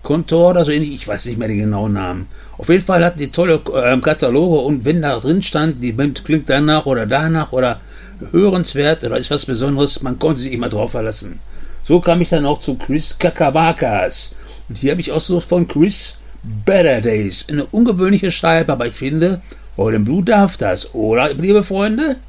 Kontor oder so ähnlich, ich weiß nicht mehr den genauen Namen. Auf jeden Fall hatten die tolle Kataloge und wenn da drin stand, die Band klingt danach oder hörenswert oder ist was Besonderes, man konnte sich immer drauf verlassen. So kam ich dann auch zu Chris Kakawakas. Und hier habe ich auch so von Chris Better Days. Eine ungewöhnliche Scheibe, aber ich finde, bei dem Blut darf das, oder, liebe Freunde?